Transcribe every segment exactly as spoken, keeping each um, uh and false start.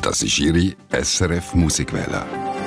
Das ist Ihre S R F Musikwelle.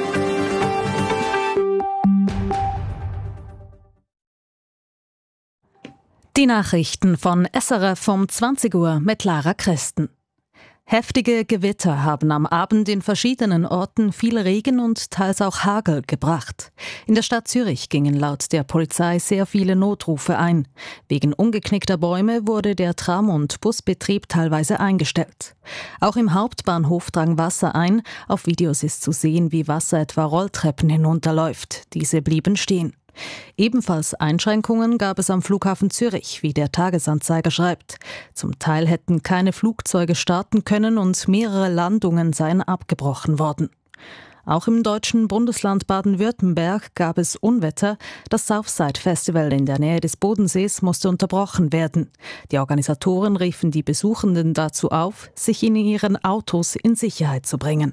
Die Nachrichten von S R F um zwanzig Uhr mit Lara Christen. Heftige Gewitter haben am Abend in verschiedenen Orten viel Regen und teils auch Hagel gebracht. In der Stadt Zürich gingen laut der Polizei sehr viele Notrufe ein. Wegen umgeknickter Bäume wurde der Tram- und Busbetrieb teilweise eingestellt. Auch im Hauptbahnhof drang Wasser ein. Auf Videos ist zu sehen, wie Wasser etwa Rolltreppen hinunterläuft. Diese blieben stehen. Ebenfalls Einschränkungen gab es am Flughafen Zürich, wie der Tagesanzeiger schreibt. Zum Teil hätten keine Flugzeuge starten können und mehrere Landungen seien abgebrochen worden. Auch im deutschen Bundesland Baden-Württemberg gab es Unwetter. Das Southside Festival in der Nähe des Bodensees musste unterbrochen werden. Die Organisatoren riefen die Besuchenden dazu auf, sich in ihren Autos in Sicherheit zu bringen.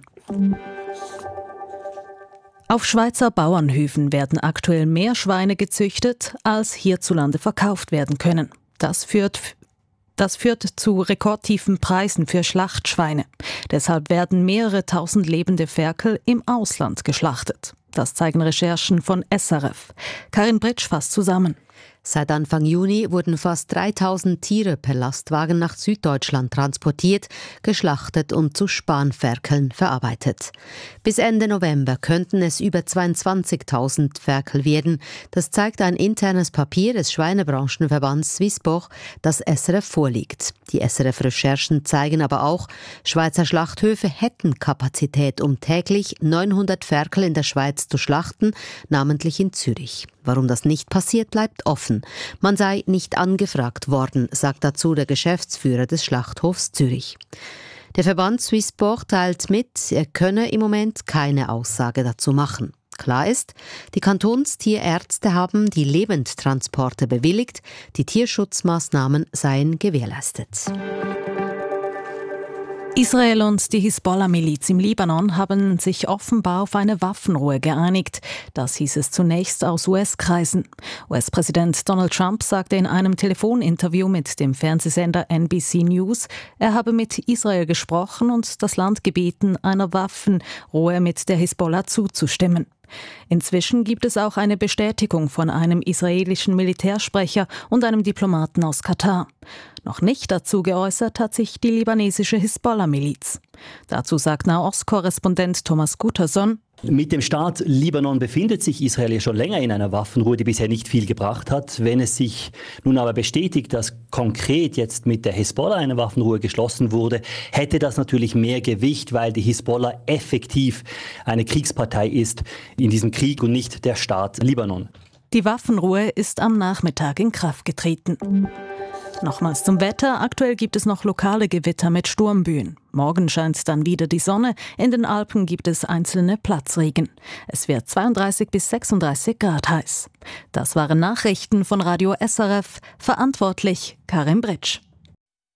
Auf Schweizer Bauernhöfen werden aktuell mehr Schweine gezüchtet, als hierzulande verkauft werden können. Das führt, das führt zu rekordtiefen Preisen für Schlachtschweine. Deshalb werden mehrere tausend lebende Ferkel im Ausland geschlachtet. Das zeigen Recherchen von S R F. Karin Britsch fasst zusammen. Seit Anfang Juni wurden fast dreitausend Tiere per Lastwagen nach Süddeutschland transportiert, geschlachtet und zu Spanferkeln verarbeitet. Bis Ende November könnten es über zweiundzwanzigtausend Ferkel werden. Das zeigt ein internes Papier des Schweinebranchenverbands Swissboch, das S R F vorliegt. Die S R F-Recherchen zeigen aber auch, Schweizer Schlachthöfe hätten Kapazität, um täglich neunhundert Ferkel in der Schweiz zu schlachten, namentlich in Zürich. Warum das nicht passiert, bleibt offen. Man sei nicht angefragt worden, sagt dazu der Geschäftsführer des Schlachthofs Zürich. Der Verband Swissboch teilt mit, er könne im Moment keine Aussage dazu machen. Klar ist, die Kantonstierärzte haben die Lebendtransporte bewilligt, die Tierschutzmaßnahmen seien gewährleistet. Israel und die Hisbollah-Miliz im Libanon haben sich offenbar auf eine Waffenruhe geeinigt. Das hieß es zunächst aus U S-Kreisen. U S-Präsident Donald Trump sagte in einem Telefoninterview mit dem Fernsehsender N B C News, er habe mit Israel gesprochen und das Land gebeten, einer Waffenruhe mit der Hisbollah zuzustimmen. Inzwischen gibt es auch eine Bestätigung von einem israelischen Militärsprecher und einem Diplomaten aus Katar. Noch nicht dazu geäußert hat sich die libanesische Hisbollah-Miliz. Dazu sagt Nahost-Korrespondent Thomas Guterson: Mit dem Staat Libanon befindet sich Israel ja schon länger in einer Waffenruhe, die bisher nicht viel gebracht hat. Wenn es sich nun aber bestätigt, dass konkret jetzt mit der Hisbollah eine Waffenruhe geschlossen wurde, hätte das natürlich mehr Gewicht, weil die Hisbollah effektiv eine Kriegspartei ist in diesem Krieg und nicht der Staat Libanon. Die Waffenruhe ist am Nachmittag in Kraft getreten. Nochmals zum Wetter. Aktuell gibt es noch lokale Gewitter mit Sturmböen. Morgen scheint dann wieder die Sonne. In den Alpen gibt es einzelne Platzregen. Es wird zweiunddreißig bis sechsunddreißig Grad heiß. Das waren Nachrichten von Radio S R F. Verantwortlich Karin Britsch.